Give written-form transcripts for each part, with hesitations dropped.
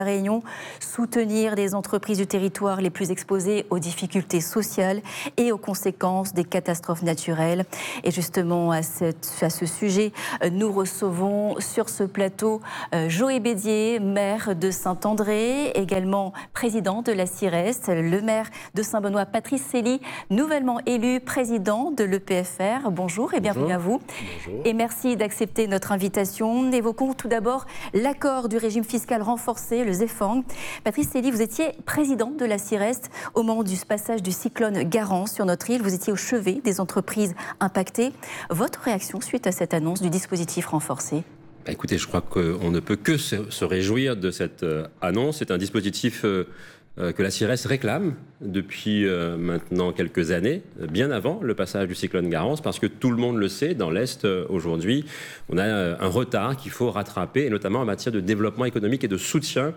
Réunion, soutenir les entreprises du territoire les plus exposées aux difficultés sociales et aux conséquences des catastrophes naturelles. Et justement, à ce sujet, nous recevons sur ce plateau Joé Bédier, maire de Saint-André, également président de la CIREST, le maire de Saint-Benoît, Patrice Célie, nouvellement élu président de l'EPFR. Bonjour et bienvenue à vous. Bonjour. Et merci d'accepter notre invitation. Évoquons tout d'abord l'accord du régime fiscal renforcé, le ZEFANG. Patrice Célie, vous étiez président de la CIREST au moment du passage du cyclone Garance sur notre île. Vous étiez au chevet des entreprises impactées. Votre réaction suite à cette annonce du dispositif renforcé ? Écoutez, je crois qu'on ne peut que se réjouir de cette annonce. C'est un dispositif que la CIREST réclame depuis maintenant quelques années, bien avant le passage du cyclone Garance, parce que tout le monde le sait, dans l'Est aujourd'hui, on a un retard qu'il faut rattraper, et notamment en matière de développement économique et de soutien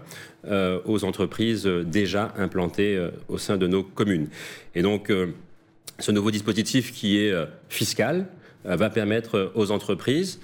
aux entreprises déjà implantées au sein de nos communes. Et donc, ce nouveau dispositif qui est fiscal va permettre aux entreprises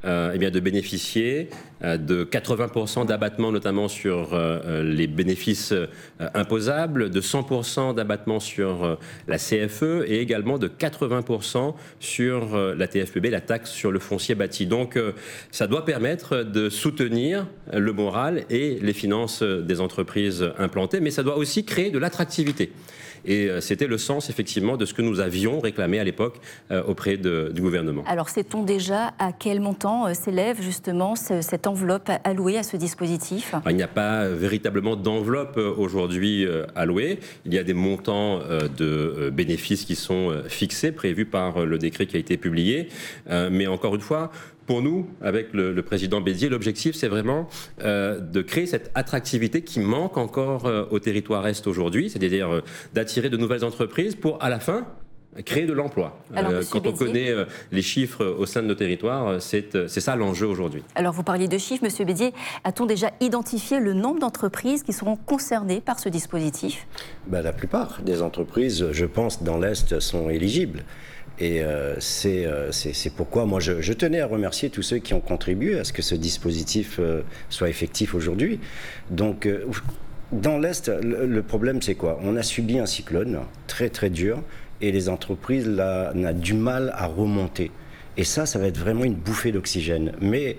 de bénéficier de 80% d'abattement, notamment sur les bénéfices imposables, de 100% d'abattement sur la CFE et également de 80% sur la TFPB, la taxe sur le foncier bâti. Donc ça doit permettre de soutenir le moral et les finances des entreprises implantées, mais ça doit aussi créer de l'attractivité. Et c'était le sens, effectivement, de ce que nous avions réclamé à l'époque auprès du gouvernement. Alors, sait-on déjà à quel montant s'élève justement cette enveloppe allouée à ce dispositif ? Il n'y a pas véritablement d'enveloppe aujourd'hui allouée. Il y a des montants de bénéfices qui sont fixés, prévus par le décret qui a été publié. Mais encore une fois, pour nous, avec le président Bédier, l'objectif, c'est vraiment de créer cette attractivité qui manque encore au territoire Est aujourd'hui, c'est-à-dire d'attirer de nouvelles entreprises pour, à la fin, créer de l'emploi. Quand on connaît les chiffres au sein de nos territoires, c'est ça l'enjeu aujourd'hui. Alors, vous parliez de chiffres, Monsieur Bédier. A-t-on déjà identifié le nombre d'entreprises qui seront concernées par ce dispositif ? La plupart des entreprises, je pense, dans l'Est, sont éligibles. Et c'est pourquoi moi je tenais à remercier tous ceux qui ont contribué à ce que ce dispositif soit effectif aujourd'hui. Donc dans l'Est, le problème c'est quoi ? On a subi un cyclone très très dur et les entreprises là, on a du mal à remonter. Et ça va être vraiment une bouffée d'oxygène. Mais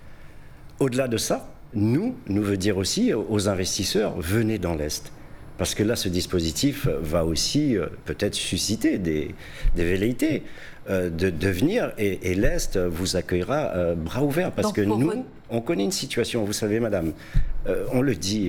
au-delà de ça, nous veut dire aussi aux investisseurs, venez dans l'Est. Parce que là, ce dispositif va aussi peut-être susciter des velléités de venir et l'Est vous accueillera bras ouverts. Parce que nous, on connaît une situation, vous savez, madame, on le dit,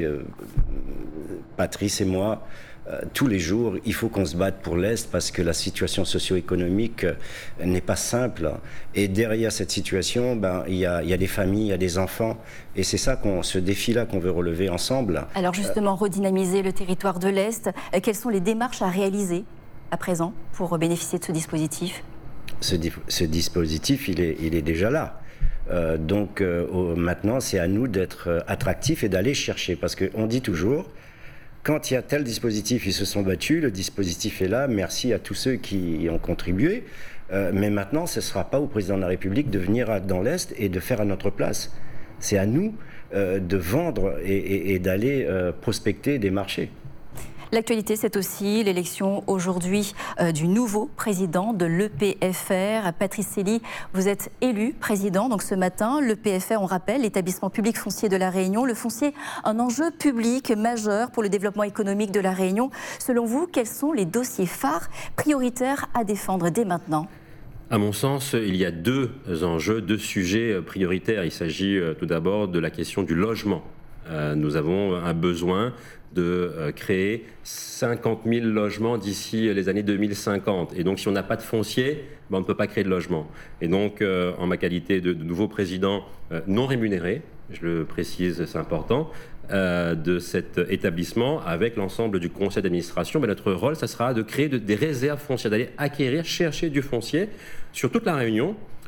Patrice et moi, tous les jours, il faut qu'on se batte pour l'Est parce que la situation socio-économique n'est pas simple. Et derrière cette situation, il y a des familles, il y a des enfants. Et c'est ça, ce défi-là qu'on veut relever ensemble. Alors justement, redynamiser le territoire de l'Est, quelles sont les démarches à réaliser à présent pour bénéficier de ce dispositif ? Ce dispositif, il est déjà là. Donc maintenant, c'est à nous d'être attractifs et d'aller chercher. Parce qu'on dit toujours... Quand il y a tel dispositif, ils se sont battus, le dispositif est là, merci à tous ceux qui y ont contribué. Mais maintenant, ce ne sera pas au président de la République de venir dans l'Est et de faire à notre place. C'est à nous de vendre et d'aller prospecter des marchés. L'actualité, c'est aussi l'élection aujourd'hui du nouveau président de l'EPFR. Patrice Célie, vous êtes élu président donc ce matin. L'EPFR, on rappelle, l'établissement public foncier de La Réunion. Le foncier, un enjeu public majeur pour le développement économique de La Réunion. Selon vous, quels sont les dossiers phares prioritaires à défendre dès maintenant ? À mon sens, il y a deux enjeux, deux sujets prioritaires. Il s'agit tout d'abord de la question du logement. Nous avons un besoin de créer 50 000 logements d'ici les années 2050. Et donc, si on n'a pas de foncier, on ne peut pas créer de logement. Et donc, en ma qualité de nouveau président non rémunéré, je le précise, c'est important, de cet établissement, avec l'ensemble du conseil d'administration, notre rôle, ça sera de créer des réserves foncières, d'aller acquérir, chercher du foncier sur toute la Réunion,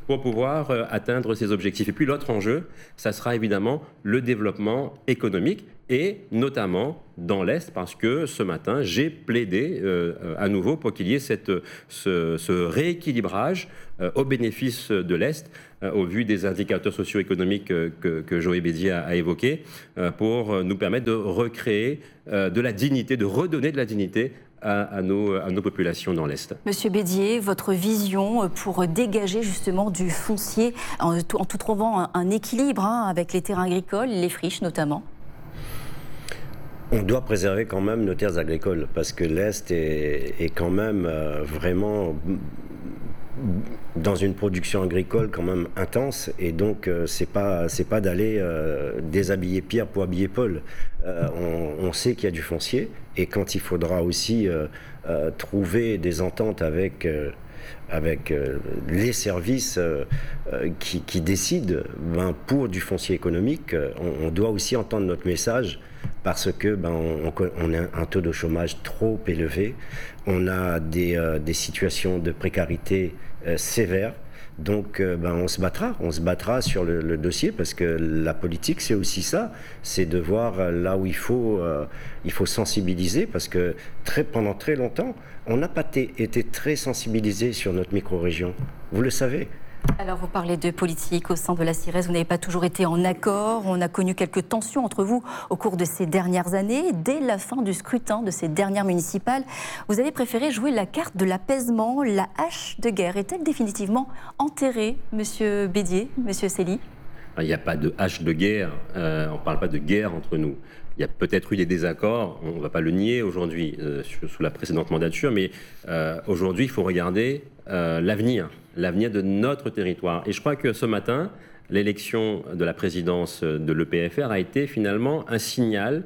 pour pouvoir atteindre ces objectifs. Et puis l'autre enjeu, ça sera évidemment le développement économique, et notamment dans l'Est, parce que ce matin, j'ai plaidé à nouveau pour qu'il y ait ce rééquilibrage au bénéfice de l'Est, au vu des indicateurs socio-économiques que Joël Bédier a évoqués, pour nous permettre de recréer de la dignité, de redonner de la dignité à nos populations dans l'Est. Monsieur Bédier, votre vision pour dégager justement du foncier en tout trouvant un équilibre avec les terrains agricoles, les friches notamment? On doit préserver quand même nos terres agricoles parce que l'Est est quand même vraiment dans une production agricole quand même intense, et donc c'est pas d'aller déshabiller Pierre pour habiller Paul. On sait qu'il y a du foncier, et quand il faudra aussi trouver des ententes avec les services qui décident pour du foncier économique, on doit aussi entendre notre message, parce que on a un taux de chômage trop élevé, on a des situations de précarité sévères. Donc on se battra sur le dossier, parce que la politique c'est aussi ça, c'est de voir là où il faut sensibiliser, parce que pendant très longtemps on n'a pas été très sensibilisé sur notre micro-région, vous le savez. Alors vous parlez de politique au sein de la CIRES, vous n'avez pas toujours été en accord, on a connu quelques tensions entre vous au cours de ces dernières années. Dès la fin du scrutin de ces dernières municipales, vous avez préféré jouer la carte de l'apaisement. La hache de guerre est-elle définitivement enterrée, Monsieur Bédier, Monsieur Célie? Il n'y a pas de hache de guerre, on ne parle pas de guerre entre nous. Il y a peut-être eu des désaccords, on ne va pas le nier aujourd'hui, sous la précédente mandature, mais aujourd'hui, il faut regarder l'avenir de notre territoire. Et je crois que ce matin, l'élection de la présidence de l'EPFR a été finalement un signal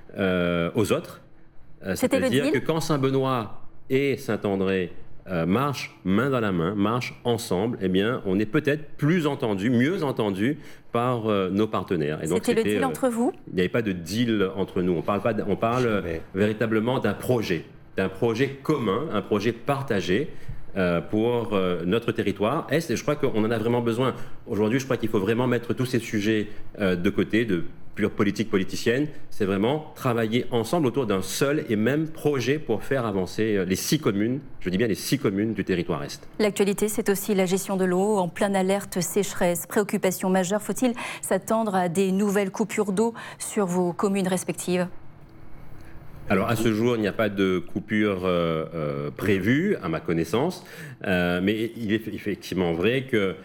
aux autres. C'est-à-dire que quand Saint-Benoît et Saint-André marchent main dans la main, marchent ensemble, eh bien, on est peut-être plus entendu, mieux entendu par nos partenaires. C'était le deal entre vous? Il n'y avait pas de deal entre nous. On parle véritablement d'un projet commun, un projet partagé pour notre territoire Est. Et je crois qu'on en a vraiment besoin. Aujourd'hui, je crois qu'il faut vraiment mettre tous ces sujets de côté, de pure politique politicienne. C'est vraiment travailler ensemble autour d'un seul et même projet pour faire avancer les 6 communes, je dis bien les 6 communes du territoire Est. L'actualité, c'est aussi la gestion de l'eau en pleine alerte sécheresse. Préoccupation majeure, faut-il s'attendre à des nouvelles coupures d'eau sur vos communes respectives? Alors à ce jour, il n'y a pas de coupure prévue, à ma connaissance, mais il est effectivement vrai que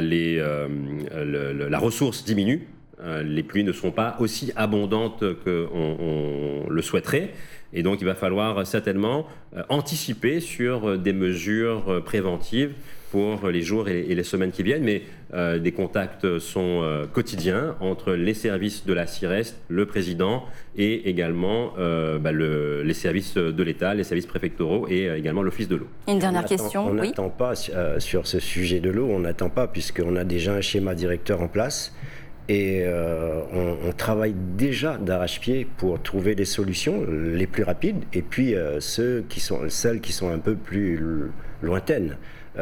la ressource diminue. Les pluies ne sont pas aussi abondantes qu'on le souhaiterait. Et donc il va falloir certainement anticiper sur des mesures préventives pour les jours et les semaines qui viennent. Mais des contacts sont quotidiens entre les services de la CIRES, le président, et également les services de l'État, les services préfectoraux et également l'Office de l'eau. Une dernière question. On n'attend pas sur ce sujet de l'eau, on n'attend pas, puisqu'on a déjà un schéma directeur en place. Et on travaille déjà d'arrache-pied pour trouver des solutions les plus rapides, et puis celles qui sont un peu plus lointaines,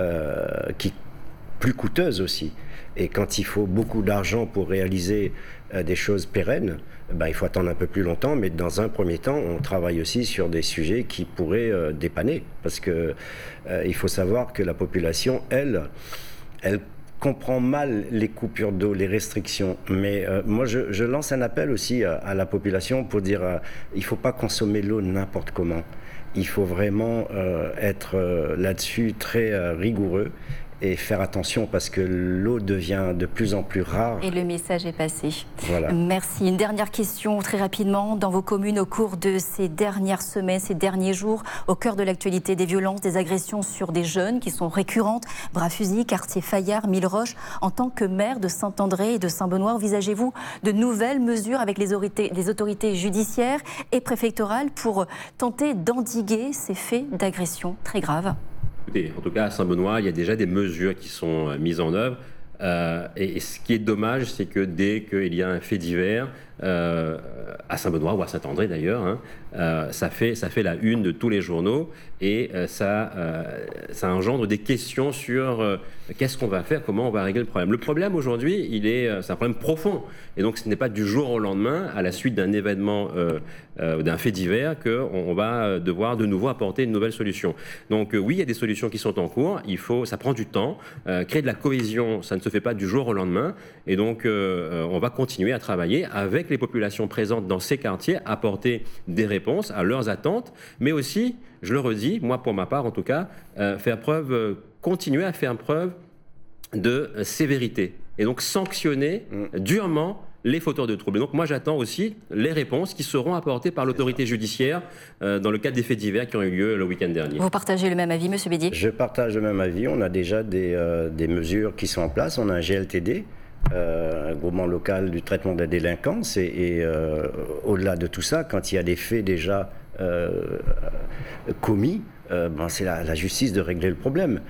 plus coûteuses aussi. Et quand il faut beaucoup d'argent pour réaliser des choses pérennes, il faut attendre un peu plus longtemps, mais dans un premier temps, on travaille aussi sur des sujets qui pourraient dépanner. Parce que il faut savoir que la population, elle comprend mal les coupures d'eau, les restrictions. Mais moi, je lance un appel aussi à la population pour dire il ne faut pas consommer l'eau n'importe comment. Il faut vraiment être là-dessus très rigoureux et faire attention, parce que l'eau devient de plus en plus rare. Et le message est passé. Voilà. Merci. Une dernière question très rapidement. Dans vos communes, au cours de ces dernières semaines, ces derniers jours, au cœur de l'actualité, des violences, des agressions sur des jeunes qui sont récurrentes, Bras-Fusil, quartier Fayard, Milleroche. En tant que maire de Saint-André et de Saint-Benoît, envisagez-vous de nouvelles mesures avec les autorités judiciaires et préfectorales pour tenter d'endiguer ces faits d'agression très graves? Écoutez, en tout cas, à Saint-Benoît, il y a déjà des mesures qui sont mises en œuvre. Et ce qui est dommage, c'est que dès qu'il y a un fait divers, à Saint-Benoît ou à Saint-André d'ailleurs, hein, ça fait la une de tous les journaux et ça engendre des questions sur qu'est-ce qu'on va faire, comment on va régler le problème. Le problème aujourd'hui, c'est un problème profond et donc ce n'est pas du jour au lendemain, à la suite d'un événement, d'un fait divers, qu'on va devoir de nouveau apporter une nouvelle solution. Donc oui, il y a des solutions qui sont en cours, ça prend du temps, créer de la cohésion, ça ne se fait pas du jour au lendemain et donc on va continuer à travailler avec les populations présentes dans ces quartiers, apporter des réponses à leurs attentes, mais aussi, je le redis, moi pour ma part en tout cas, continuer à faire preuve de sévérité et donc sanctionner durement les fauteurs de troubles. Et donc moi j'attends aussi les réponses qui seront apportées par l'autorité judiciaire dans le cadre des faits divers qui ont eu lieu le week-end dernier. Vous partagez le même avis, M. Bédier ? Je partage le même avis. On a déjà des mesures qui sont en place. On a un GLTD, un groupement local du traitement des délinquances. Et au-delà de tout ça, quand il y a des faits déjà commis, c'est la justice de régler le problème.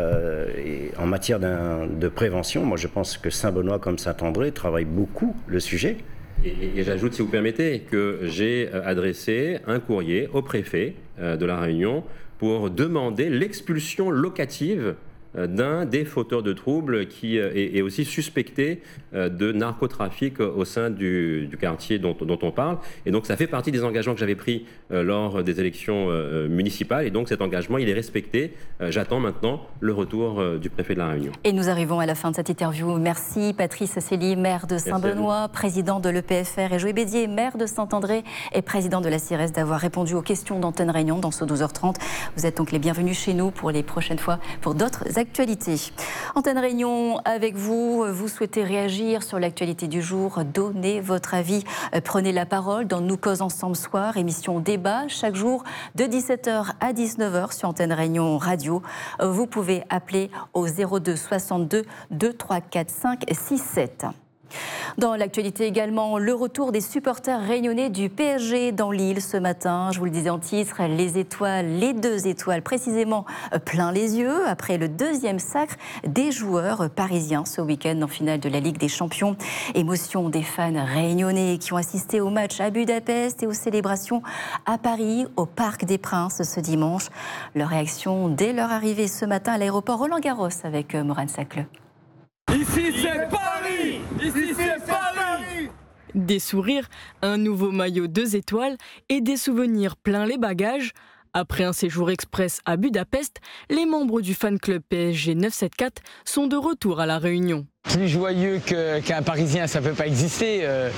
Et en matière de prévention, moi je pense que Saint-Benoît comme Saint-André travaillent beaucoup le sujet. Et j'ajoute, si vous permettez, que j'ai adressé un courrier au préfet de La Réunion pour demander l'expulsion locative d'un des fauteurs de troubles qui est aussi suspecté de narcotrafic au sein du quartier dont on parle. Et donc ça fait partie des engagements que j'avais pris lors des élections municipales. Et donc cet engagement, il est respecté. J'attends maintenant le retour du préfet de La Réunion. Et nous arrivons à la fin de cette interview. Merci Patrice Célie, maire de Saint-Benoît, président de l'EPFR, et Joël Bédier, maire de Saint-André et président de la CIRES, d'avoir répondu aux questions d'Antenne Réunion dans ce 12h30. Vous êtes donc les bienvenus chez nous pour les prochaines fois pour d'autres actualité. Antenne Réunion avec vous, vous souhaitez réagir sur l'actualité du jour, donnez votre avis, prenez la parole dans Nous Cause Ensemble Soir, émission débat chaque jour de 17h à 19h sur Antenne Réunion Radio. Vous pouvez appeler au 02 62 234 5 67. Dans l'actualité également, le retour des supporters réunionnais du PSG dans l'île ce matin. Je vous le disais en titre, les 2 étoiles précisément plein les yeux après le 2e sacre des joueurs parisiens ce week-end en finale de la Ligue des Champions. Émotion des fans réunionnais qui ont assisté au match à Budapest et aux célébrations à Paris, au Parc des Princes ce dimanche. Leur réaction dès leur arrivée ce matin à l'aéroport Roland-Garros avec Morane Sacleux. Ici c'est Paris! Ici c'est Paris! Des sourires, un nouveau maillot 2 étoiles et des souvenirs plein les bagages. Après un séjour express à Budapest, les membres du fan club PSG 974 sont de retour à La Réunion. Plus joyeux qu'un Parisien, ça ne peut pas exister.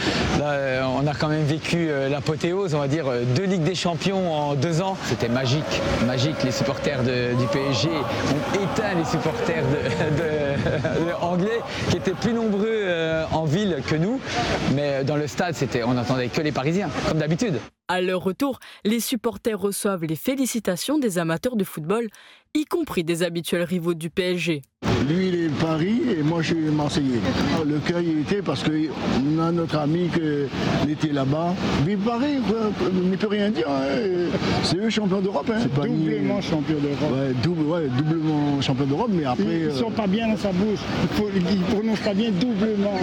Là, on a quand même vécu l'apothéose, on va dire, 2 Ligues des Champions en 2 ans. C'était magique, magique. Les supporters du PSG ont éteint les supporters anglais qui étaient plus nombreux en ville que nous. Mais dans le stade, on n'entendait que les Parisiens, comme d'habitude. À leur retour, les supporters reçoivent les félicitations des amateurs de football, y compris des habituels rivaux du PSG. Lui, il est de Paris et moi, je suis Marseillais. Le cœur y était parce qu'on a notre ami qui était là-bas. Vive Paris, on ne peut rien dire. Hein. C'est eux champions d'Europe. Hein. Doublement champion d'Europe. Ouais, doublement champion d'Europe, mais après... Ils ne sont pas bien dans sa bouche. Ils ne prononcent pas bien doublement.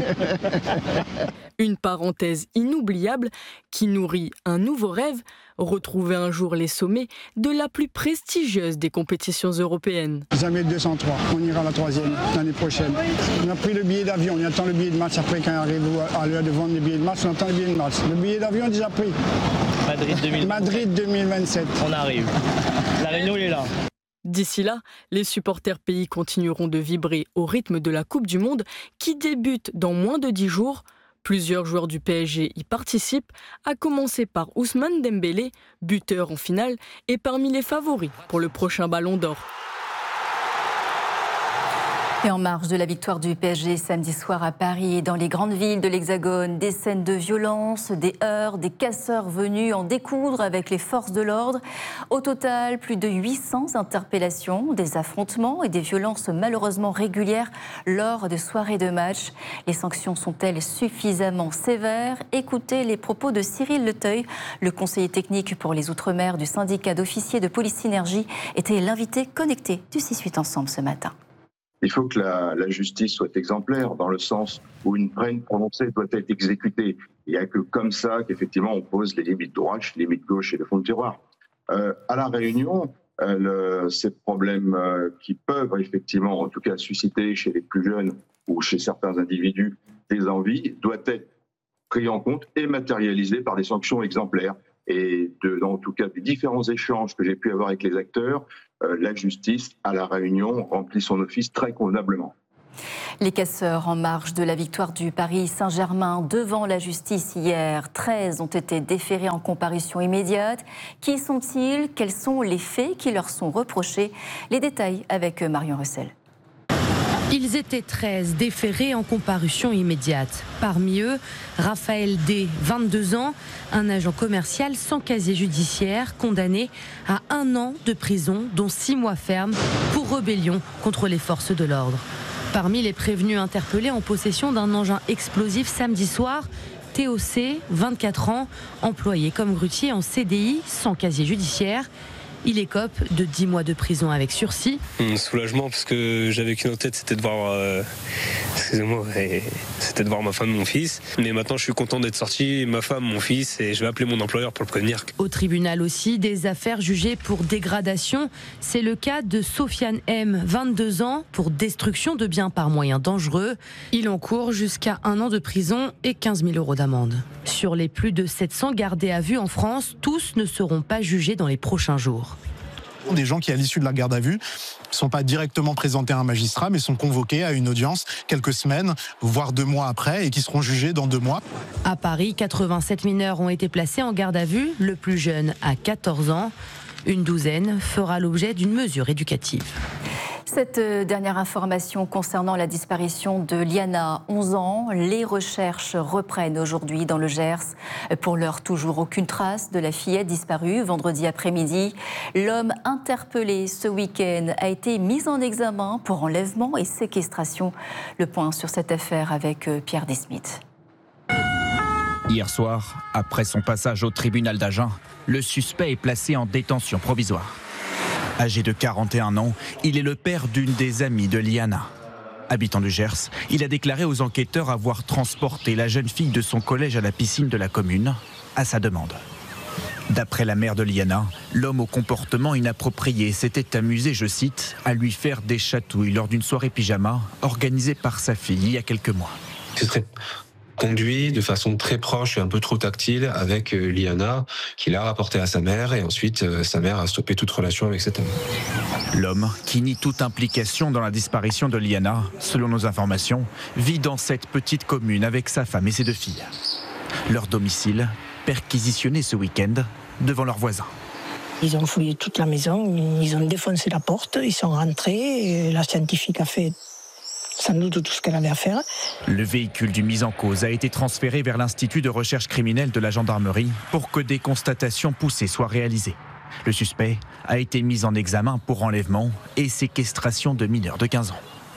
Une parenthèse inoubliable qui nourrit un nouveau rêve, retrouver un jour les sommets de la plus prestigieuse des compétitions européennes. Jamais 203, on ira à la 3e l'année prochaine. On a pris le billet d'avion, on attend le billet de match après quand on arrive à l'heure de vendre les billets de match, on attend le billet de match. Le billet d'avion est déjà pris. Madrid 2027. On arrive. La Réunion, il est là. D'ici là, les supporters pays continueront de vibrer au rythme de la Coupe du Monde qui débute dans moins de 10 jours. Plusieurs joueurs du PSG y participent, à commencer par Ousmane Dembélé, buteur en finale et parmi les favoris pour le prochain Ballon d'Or. Et en marge de la victoire du PSG samedi soir à Paris et dans les grandes villes de l'Hexagone, des scènes de violence, des heurts, des casseurs venus en découdre avec les forces de l'ordre. Au total, plus de 800 interpellations, des affrontements et des violences malheureusement régulières lors de soirées de match. Les sanctions sont-elles suffisamment sévères ? Écoutez les propos de Cyril Leteuil, le conseiller technique pour les Outre-mer du syndicat d'officiers de police Synergie, était l'invité connecté du 6-8 Ensemble ce matin. Il faut que la justice soit exemplaire, dans le sens où une peine prononcée doit être exécutée. Il n'y a que comme ça qu'effectivement on pose les limites droite, les limites gauche et le fond de tiroir. À La Réunion, ces problèmes qui peuvent effectivement, en tout cas, susciter chez les plus jeunes ou chez certains individus des envies, doivent être pris en compte et matérialisés par des sanctions exemplaires. Et en tout cas, des différents échanges que j'ai pu avoir avec les acteurs, la justice à La Réunion remplit son office très convenablement. Les casseurs en marge de la victoire du Paris Saint-Germain devant la justice hier, 13 ont été déférés en comparution immédiate. Qui sont-ils? Quels sont les faits qui leur sont reprochés? Les détails avec Marion Russell. Ils étaient 13 déférés en comparution immédiate. Parmi eux, Raphaël D, 22 ans, un agent commercial sans casier judiciaire, condamné à 1 an de prison, dont 6 mois ferme, pour rébellion contre les forces de l'ordre. Parmi les prévenus interpellés en possession d'un engin explosif samedi soir, Théo C, 24 ans, employé comme grutier en CDI sans casier judiciaire. Il écope de 10 mois de prison avec sursis. Soulagement parce que j'avais qu'une en tête, c'était de voir, c'était de voir ma femme et mon fils. Mais maintenant je suis content d'être sorti, ma femme, mon fils, et je vais appeler mon employeur pour le prévenir. Au tribunal aussi, des affaires jugées pour dégradation. C'est le cas de Sofiane M, 22 ans, pour destruction de biens par moyens dangereux. Il encourt jusqu'à 1 an de prison et 15 000 € d'amende. Sur les plus de 700 gardés à vue en France, tous ne seront pas jugés dans les prochains jours. Des gens qui, à l'issue de la garde à vue, ne sont pas directement présentés à un magistrat, mais sont convoqués à une audience quelques semaines, voire 2 mois après, et qui seront jugés dans 2 mois. À Paris, 87 mineurs ont été placés en garde à vue, le plus jeune à 14 ans. Une douzaine fera l'objet d'une mesure éducative. Cette dernière information concernant la disparition de Liana, 11 ans. Les recherches reprennent aujourd'hui dans le Gers. Pour l'heure, toujours aucune trace de la fillette disparue vendredi après-midi. L'homme interpellé ce week-end a été mis en examen pour enlèvement et séquestration. Le point sur cette affaire avec Pierre Desmith. Hier soir, après son passage au tribunal d'Agen, le suspect est placé en détention provisoire. Âgé de 41 ans, il est le père d'une des amies de Liana. Habitant du Gers, il a déclaré aux enquêteurs avoir transporté la jeune fille de son collège à la piscine de la commune, à sa demande. D'après la mère de Liana, l'homme au comportement inapproprié s'était amusé, je cite, à lui faire des chatouilles lors d'une soirée pyjama organisée par sa fille il y a quelques mois. C'est très conduit de façon très proche et un peu trop tactile avec Liana, qui l'a rapporté à sa mère, et ensuite sa mère a stoppé toute relation avec cet homme. L'homme, qui nie toute implication dans la disparition de Liana, selon nos informations, vit dans cette petite commune avec sa femme et ses 2 filles. Leur domicile, perquisitionné ce week-end devant leurs voisins. Ils ont fouillé toute la maison, ils ont défoncé la porte, ils sont rentrés, et la scientifique a fait sans doute tout ce qu'elle avait à faire. Le véhicule du mis en cause a été transféré vers l'Institut de recherche criminelle de la gendarmerie pour que des constatations poussées soient réalisées. Le suspect a été mis en examen pour enlèvement et séquestration de mineurs de 15 ans.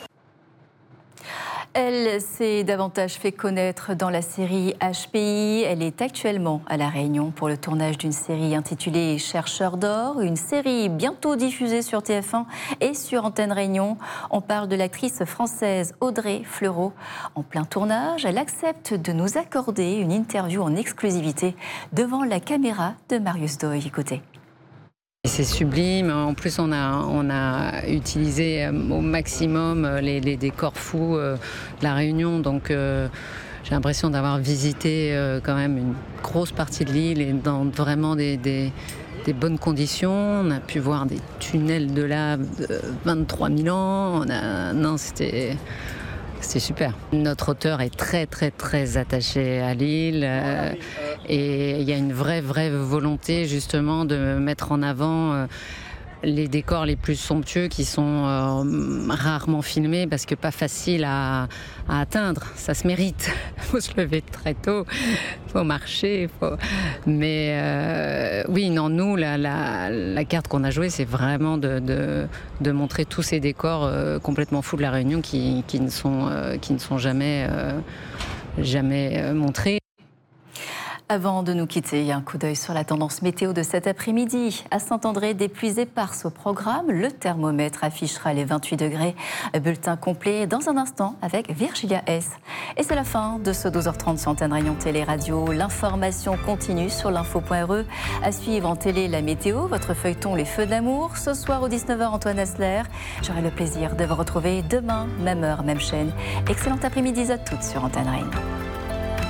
Elle s'est davantage fait connaître dans la série HPI. Elle est actuellement à La Réunion pour le tournage d'une série intitulée Chercheurs d'or, une série bientôt diffusée sur TF1 et sur Antenne Réunion. On parle de l'actrice française Audrey Fleurot. En plein tournage, elle accepte de nous accorder une interview en exclusivité devant la caméra de Marius Doy. Écoutez. C'est sublime. En plus, on a utilisé au maximum les décors fous de La Réunion. Donc, j'ai l'impression d'avoir visité quand même une grosse partie de l'île et dans vraiment des bonnes conditions. On a pu voir des tunnels de lave de 23 000 ans. Non, c'était super. Notre auteur est très, très, très attaché à l'île et il y a une vraie volonté justement de mettre en avant les décors les plus somptueux qui sont rarement filmés parce que pas facile à atteindre. Ça se mérite. Il faut se lever très tôt, il faut marcher. Mais oui, non, nous, la carte qu'on a jouée, c'est vraiment de montrer tous ces décors complètement fous de La Réunion qui ne sont jamais montrés. Avant de nous quitter, un coup d'œil sur la tendance météo de cet après-midi. À Saint-André, des pluies éparses au programme. Le thermomètre affichera les 28 degrés. Bulletin complet dans un instant avec Virgilia S. Et c'est la fin de ce 12h30 sur Antenne Réunion Télé Radio. L'information continue sur l'info.re. À suivre en télé la météo, votre feuilleton Les Feux de l'amour. Ce soir au 19h, Antoine Asler. J'aurai le plaisir de vous retrouver demain, même heure, même chaîne. Excellent après-midi à toutes sur Antenne Réunion.